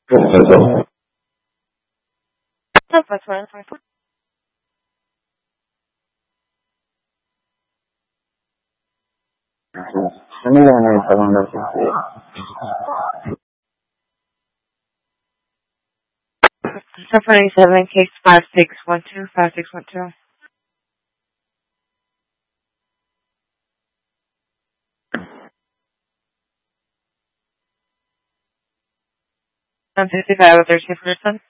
That's fine. Suffering 7 case 5612. I'm 55 with 13%.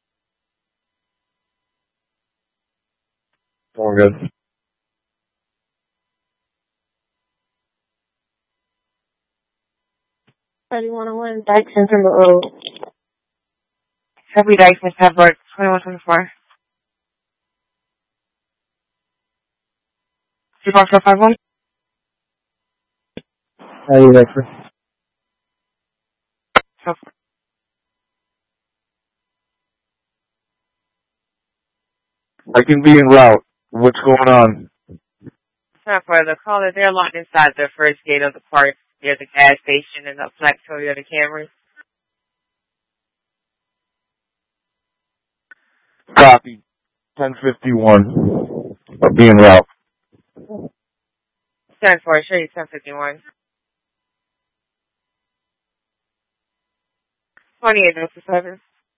All good. How do you want to win? Dyson from the road. Happy Dyson Tablet 2124. 24451. How do you like for? So, I can be en route. What's going on? not for the caller. They're locked inside the first gate of the park near the gas station and the black Toyota Camry. Copy. 1051. I'll be en route. 10-4, show you 1051. 2807.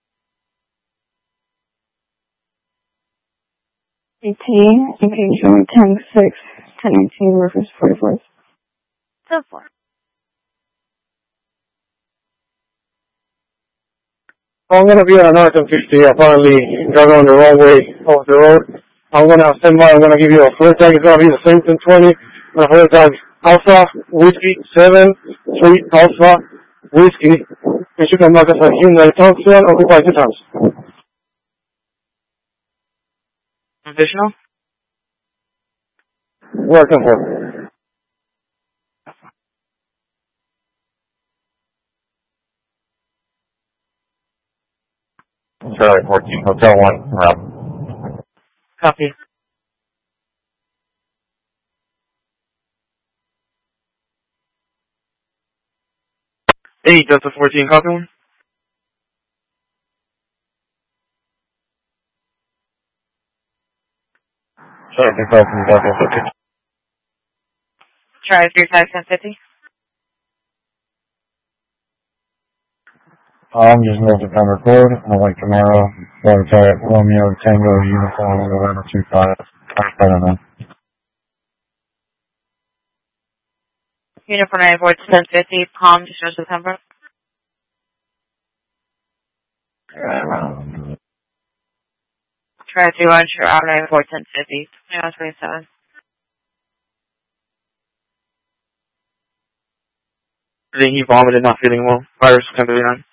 18, showing 10-6, 10-18 versus 44. 10-4. I'm going to be on an R-1050. I finally got on the wrong way off the road. I'm going to send I'm going to give you a flirt tag. It's going to be the same 1020. I'm going to flirt tag Alpha Whiskey 7 3 Alpha Whiskey. And you can mark us a Hyundai Tucson or Dubai 2 times. Additional? Welcome for. Charlie 14, Hotel 1, Rob. Copy. Hey, Delta 14, copy 1. Charlie 15, Delta 15. Try 351050. I'm just moving to record. I like tomorrow. Water Target Romeo Tango Uniform November 25. I don't know. Uniform 94 1050, Palm, just September. Try 31, sure, out 94 1050. 2127. I think he vomited, not feeling well. Virus 1039.